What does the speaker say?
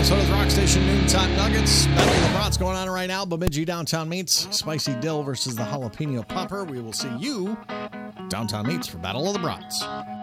Minnesota's Rock Station Noontime Nuggets. Battle of the Brats going on right now. Bemidji Downtown Meats. Spicy Dill versus the Jalapeno Popper. We will see you Downtown Meats for Battle of the Brats.